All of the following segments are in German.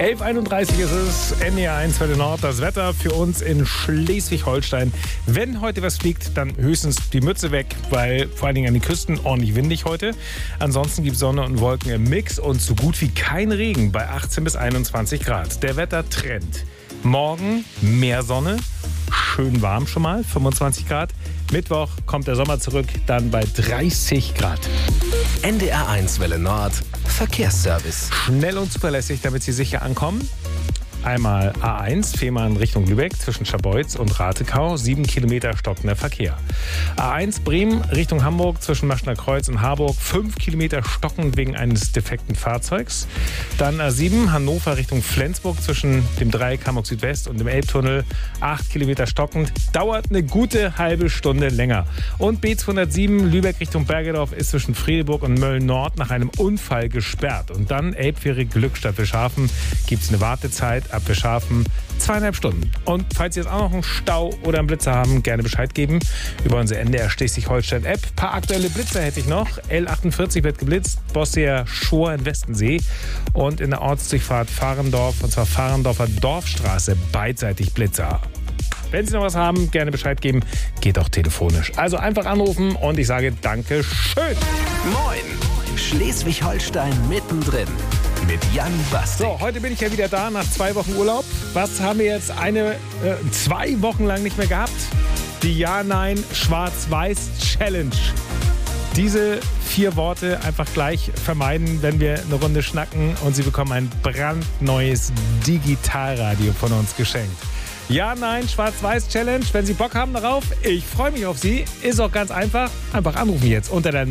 11:31 ist es, NDR1 Welle Nord, das Wetter für uns in Schleswig-Holstein. Wenn heute was fliegt, dann höchstens die Mütze weg, weil vor allen Dingen an den Küsten ordentlich windig heute. Ansonsten gibt es Sonne und Wolken im Mix und so gut wie kein Regen bei 18 bis 21 Grad. Der Wettertrend. Morgen mehr Sonne, schön warm schon mal, 25 Grad. Mittwoch kommt der Sommer zurück, dann bei 30 Grad. NDR1 Welle Nord, Verkehrsservice. Schnell und zuverlässig, damit Sie sicher ankommen. Einmal A1, Fehmarn Richtung Lübeck zwischen Scharbeutz und Ratekau, 7 Kilometer stockender Verkehr. A1 Bremen Richtung Hamburg zwischen Maschner Kreuz und Harburg, 5 Kilometer stockend wegen eines defekten Fahrzeugs. Dann A7 Hannover Richtung Flensburg zwischen dem Dreieck Hamburg Südwest und dem Elbtunnel, 8 Kilometer stockend, dauert eine gute halbe Stunde länger. Und B207 Lübeck Richtung Bergedorf ist zwischen Fredeburg und Mölln-Nord nach einem Unfall gesperrt. Und dann Elbfähre Glückstadt Wilschafen gibt es eine Wartezeit ab Wilschafen 2,5 Stunden. Und falls Sie jetzt auch noch einen Stau oder einen Blitzer haben, gerne Bescheid geben über unsere NDR Schleswig-Holstein-App. Ein paar aktuelle Blitzer hätte ich noch. L48 wird geblitzt, Bosseer Schor in Westensee und in der Ortsdurchfahrt Fahrendorf, und zwar Fahrendorfer Dorfstraße, beidseitig Blitzer. Wenn Sie noch was haben, gerne Bescheid geben. Geht auch telefonisch. Also einfach anrufen und ich sage Dankeschön. Moin, Schleswig-Holstein mittendrin. Mit Jan Bastik. So, heute bin ich ja wieder da nach 2 Wochen Urlaub. Was haben wir jetzt 2 Wochen lang nicht mehr gehabt? Die Ja-Nein-Schwarz-Weiß-Challenge. Diese 4 Worte einfach gleich vermeiden, wenn wir eine Runde schnacken und Sie bekommen ein brandneues Digitalradio von uns geschenkt. Ja-Nein-Schwarz-Weiß-Challenge. Wenn Sie Bock haben darauf, ich freue mich auf Sie. Ist auch ganz einfach. Einfach anrufen jetzt unter der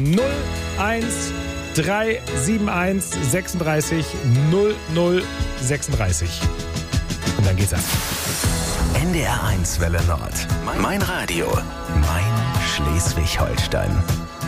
01371 36 0036. Und dann geht's ab. NDR1 Welle Nord. Mein Radio. Mein Schleswig-Holstein.